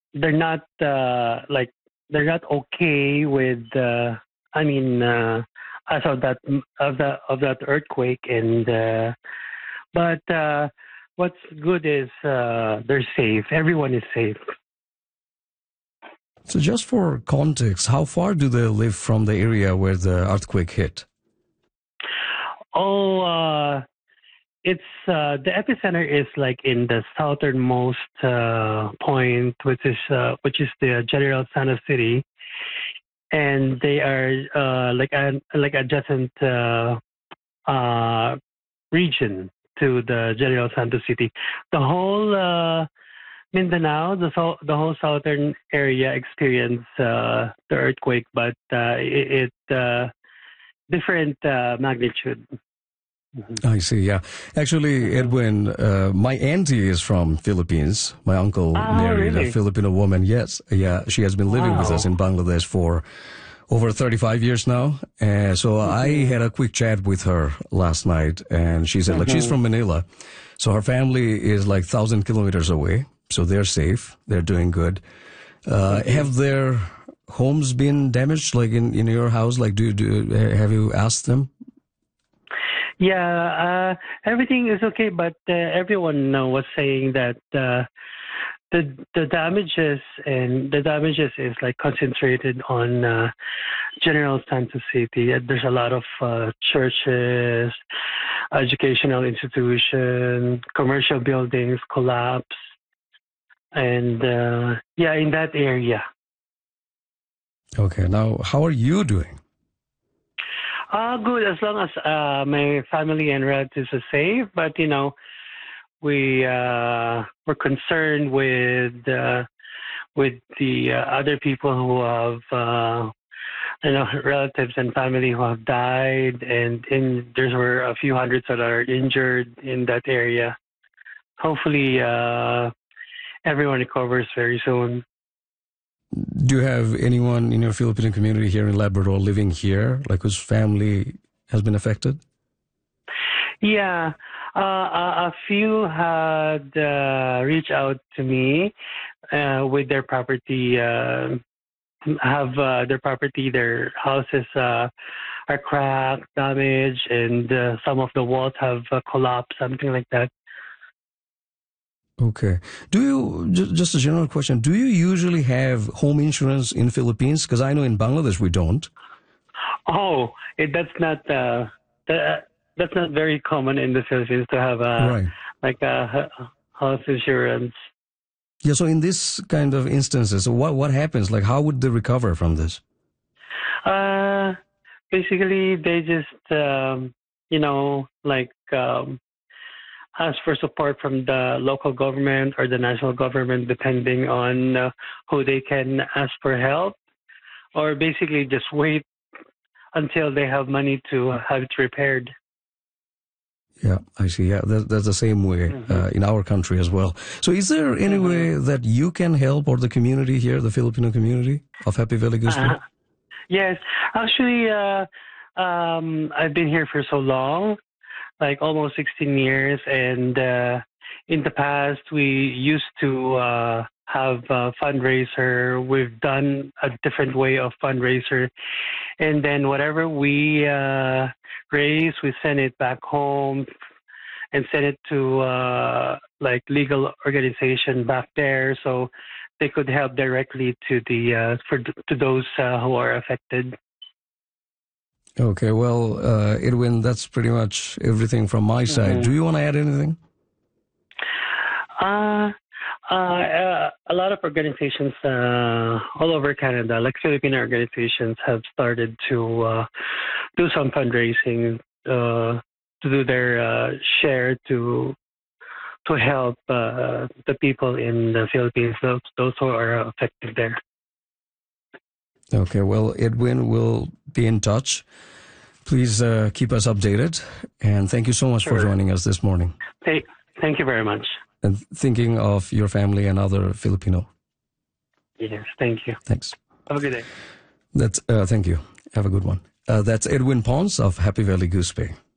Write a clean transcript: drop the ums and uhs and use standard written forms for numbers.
they're not like they're not okay with as of that earthquake, and but what's good is they're safe. Everyone is safe. So just for context, how far do they live from the area where the earthquake hit? Oh, it's the epicenter is like in the southernmost point, which is the General Santos City, and they are like adjacent region to the General Santos City. The whole Mindanao, the whole southern area experienced the earthquake, but it different magnitude. Mm-hmm. I see, yeah. Actually, Edwin, my auntie is from Philippines. My uncle married really? a Filipino woman. Yes, yeah. She has been living with us in Bangladesh for over 35 years now. So I had a quick chat with her last night, and she said, like, she's from Manila. So her family is like 1,000 kilometers away. So they're safe. They're doing good. Have their homes been damaged, like in your house? Like, have you asked them? Yeah, everything is okay, but everyone was saying that the damages is like concentrated on General Santos City. There's a lot of churches, educational institutions, commercial buildings collapse, and in that area. Okay, now how are you doing? Good, as long as my family and relatives are safe. But we're concerned with the other people who have relatives and family who have died, and there were a few hundreds that are injured in that area. Hopefully, everyone recovers very soon. Do you have anyone in your Filipino community here in Labrador living here, like whose family has been affected? Yeah, a few had reached out to me with their property. Their houses are cracked, damaged, and some of the walls have collapsed, something like that. Okay. Do you, just a general question, do you usually have home insurance in Philippines? Because I know in Bangladesh we don't. Oh, that's not very common in the Philippines to have a house insurance. Yeah, so in this kind of instances, what happens? Like, how would they recover from this? Basically, they just, ask for support from the local government or the national government, depending on who they can ask for help, or basically just wait until they have money to have it repaired. Yeah, I see. Yeah, that's the same way in our country as well. So is there any way that you can help, or the community here, the Filipino community of Happy Valley Goose Bay? Yes. Actually, I've been here for so long, like almost 16 years. And in the past, we used to have a fundraiser. We've done a different way of fundraiser. And then whatever we raise, we send it back home and send it to legal organization back there, so they could help directly to to those who are affected. Okay, well, Edwin, that's pretty much everything from my side. Do you want to add anything? A lot of organizations all over Canada, like Filipino organizations, have started to do some fundraising to do their share to help the people in the Philippines, those who are affected there. Okay, well, Edwin, will be in touch. Please keep us updated, and thank you so much for joining us this morning. Thank you very much. And thinking of your family and other Filipino. Yes, thank you. Thanks. Have a good day. Thank you. Have a good one. That's Edwin Pons of Happy Valley Goose Bay.